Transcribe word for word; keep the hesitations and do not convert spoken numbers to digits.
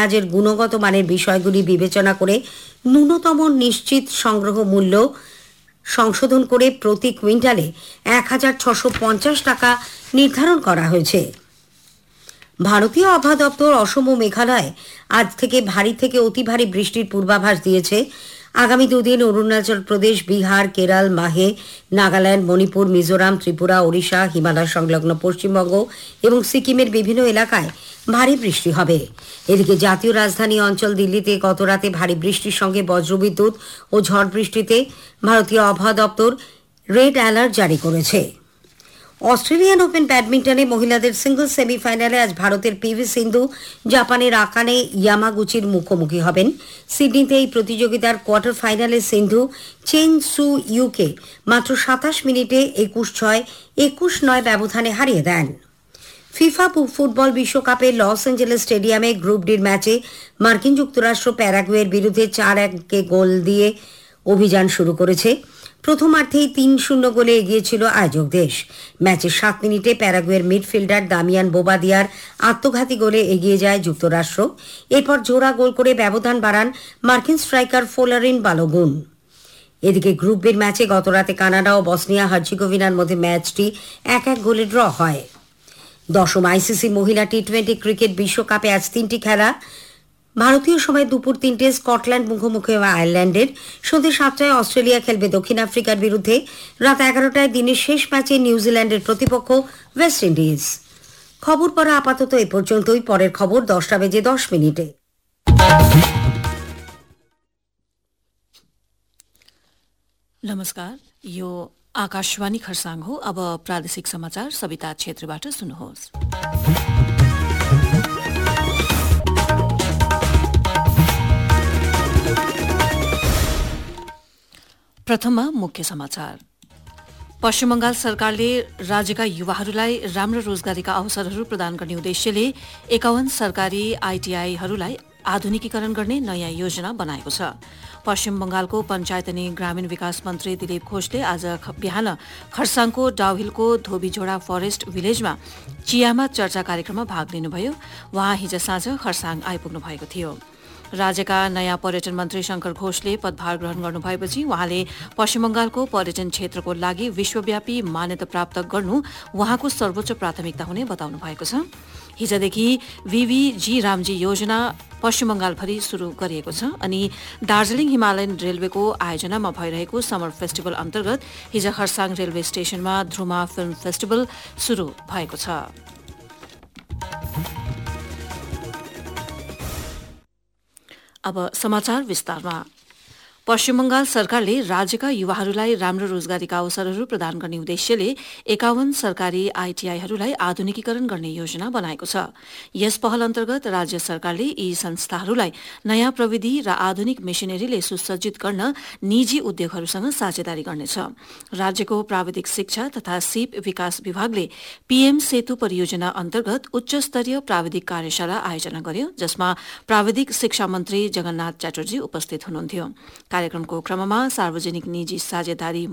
পেঁয়াজের গুণগত মানের বিষয়গুলি বিবেচনা করে ন্যূনতম নিশ্চিত সংগ্রহ মূল্য সংশোধন করে প্রতি কুইন্টালে এক হাজার ছশো পঞ্চাশ টাকা নির্ধারণ করা হয়েছে। ভারতীয় আবহাওয়া দপ্তর অসম ও মেঘালয়ে আজ থেকে ভারী থেকে অতি ভারী বৃষ্টির পূর্বাভাস দিয়েছে। আগামী দুদিন অরুণাচল প্রদেশ, বিহার, কেরল, মাহে, নাগাল্যান্ড, মণিপুর, মিজোরাম, ত্রিপুরা, ওড়িশা, হিমালয় সংলগ্ন পশ্চিমবঙ্গ এবং সিকিমের বিভিন্ন এলাকায় ভারী বৃষ্টি হবে। এদিকে জাতীয় রাজধানী অঞ্চল দিল্লিতে গত রাতে ভারী বৃষ্টির সঙ্গে বজ্রবিদ্যুৎ ও ঝড় বৃষ্টিতে ভারতীয় আবহাওয়া দপ্তর রেড অ্যালার্ট জারি করেছে। অস্ট্রেলিয়ান ওপেন ব্যাডমিন্টনে মহিলাদের সিঙ্গলস সেমিফাইনালে আজ ভারতের পিভি সিন্ধু জাপানের আকানে ইয়ামাগুচির মুখোমুখি হবেন। সিডনিতে এই প্রতিযোগিতার কোয়ার্টার ফাইনালে সিন্ধু চেন সু ইউকে মাত্র সাতাশ মিনিটে একুশ ছয় একুশ নয় ব্যবধানে হারিয়ে দেন। ফিফা ফুটবল বিশ্বকাপে লস অ্যাঞ্জেলেস স্টেডিয়ামে গ্রুপ ডির ম্যাচে মার্কিন যুক্তরাষ্ট্র প্যারাগুয়ের বিরুদ্ধে চার একে গোল দিয়ে অভিযান শুরু করেছে। প্রথমার্ধেই তিন শূন্য গোলে এগিয়েছিল আয়োজক দেশ। ম্যাচের সাত মিনিটে প্যারাগুয়ের মিডফিল্ডার দামিয়ান বোবাদিয়ার আত্মঘাতী গোলে এগিয়ে যায় যুক্তরাষ্ট্র। এরপর জোড়া গোল করে ব্যবধান বাড়ান মার্কিন স্ট্রাইকার ফোলারিন বালোগুন। এদিকে গ্রুপ বির ম্যাচে গতরাতে কানাডা ও বসনিয়া হার্জেগোভিনার মধ্যে ম্যাচটি এক এক গোলে ড্র হয়। দশম আইসিসি মহিলা টি টোয়েন্টি ক্রিকেট বিশ্বকাপে আজ তিনটি খেলা। ভারতীয় সময় দুপুর তিনটে স্কটল্যান্ড মুখোমুখি আয়ারল্যান্ডের, সন্ধ্যে সাতটায় অস্ট্রেলিয়া খেলবে দক্ষিণ আফ্রিকার বিরুদ্ধে, রাত এগারোটায় দিনের শেষ ম্যাচে নিউজিল্যান্ডের প্রতিপক্ষ ওয়েস্ট ইন্ডিজ। খবর পড়া আপাতত এ পর্যন্তই। পরের খবর দশটা বেজে দশ মিনিটে। नमस्कार, यो आकाशवाणी खरसाङ हो। अब प्रादेशिक समाचार सविता क्षेत्रबाट सुन्नुहोस्। प्रथममा मुख्य समाचार। पश्चिम बंगाल सरकारले राज्यका युवाहरूलाई राम्रो रोजगारीका अवसरहरू प्रदान गर्ने उद्देश्यले एकाउन्न सरकारी आईटीआईहरूलाई आधुनिकीकरण गर्ने नयाँ योजना बनाएको छ। पश्चिम बंगालको पञ्चायत अनि ग्रामीण विकास मन्त्री दिलीप घोषले आज बिहान खरसाङको डाउहिलको धोबीझोडा फरेस्ट भिलेजमा चियामा चर्चा कार्यक्रममा भाग लिनुभयो। वहाँ हिज साँझ खरसाङ आइपुग्नु भएको थियो। राज्यका नयाँ पर्यटन मन्त्री शंकर घोषले पदभार ग्रहण गर्नुभएपछि उहाँले पश्चिम बंगालको पर्यटन क्षेत्रको लागि विश्वव्यापी मान्यता प्राप्त गर्नु उहाँको सर्वोच्च प्राथमिकता हुने बताउनु भएको छ। हिजदेखि वीवीजी रामजी योजना पश्चिम बंगालभरि शुरू गरिएको छ अनि दार्जीलिङ हिमालयन रेलवेको आयोजनामा भइरहेको समर फेस्टिभल अन्तर्गत हिज खरसाङ रेलवे स्टेशनमा ध्रुमा फिल्म फेस्टिभल शुरू भएको छ। अब समाचार विस्तारमा। पश्चिम बंगाल सरकारले राज्यका युवाहरूलाई राम्रो रोजगारीका अवसरहरू प्रदान गर्ने उद्देश्यले एकाउन्न सरकारी आईटीआईहरूलाई आधुनिकीकरण गर्ने योजना बनाएको छ। यस पहल अन्तर्गत राज्य सरकारले यी संस्थाहरूलाई नयाँ प्रविधि र आधुनिक मेसिनरीले सुसज्जित गर्न निजी उद्योगहरूसँग साझेदारी गर्नेछ। राज्यको प्राविधिक शिक्षा तथा सिप विकास विभागले पीएम सेतु परियोजना अन्तर्गत उच्च स्तरीय प्राविधिक कार्यशाला आयोजना गर्यो, जसमा प्राविधिक शिक्षा मन्त्री जगन्नाथ च्याटर्जी उपस्थित हुनुहुन्थ्यो। कार्यक्रमको क्रममा सार्वजनिक निजी साझेदारी